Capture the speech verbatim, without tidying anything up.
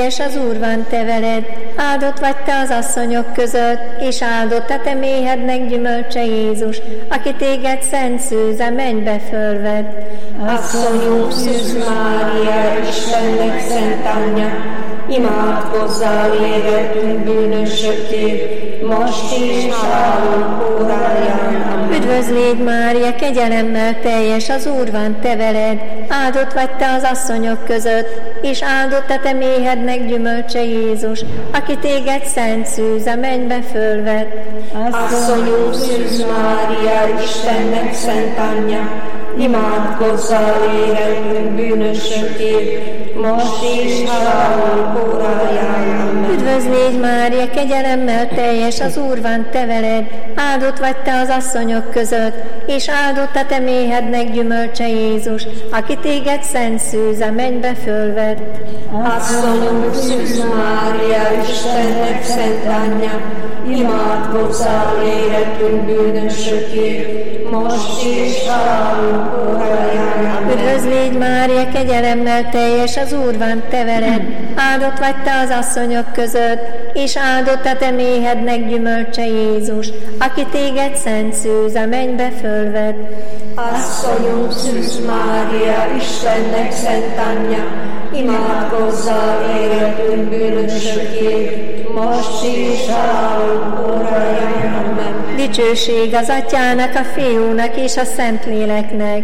És az Úr van te veled, áldott vagy te az asszonyok között, és áldott a te méhednek gyümölcse Jézus, aki téged szent szőze mennybe fölvett. Asszonyunk, Szűz Mária, Istennek szent anyja, imádkozzál érettünk bűnösökért, most is halálunk óráján. Amen. Üdvözl légy, Mária, kegyelemmel teljes, az Úr van te veled, áldott vagy te az asszonyok között, és áldott a te méhednek gyümölcse Jézus, aki téged szent szűz a mennybe fölvett. Asszonyunk, Szűz Mária, Istennek szent anyja, imádkozzál érettünk bűnösökért, most is halálunk óráján. Amen. Üdvözl légy, Mária, kegyelemmel teljes, az Úr van te veled, áldott vagy te az asszonyok között, és áldott a te méhednek gyümölcse Jézus, aki téged szent szűz a mennybe fölvett. Asszonyunk, Szűz Mária, Istennek szent anyja, imádkozzál érettünk bűnösökért, most is halálunk óráján. Amen. Üdvözl légy, Mária, kegyelemmel teljes, az Úr van te veled, áldott vagy te az asszonyok között, és áldott a te méhednek gyümölcse Jézus, aki téged szent szűz a mennybe fölvett. Asszonyunk, Szűz Mária, Istennek szent anyja, imádkozzál érettünk bűnösökért, most is halálunk óráján. Amen. Dicsőség az Atyának, a Fiúnak és a Szentléleknek,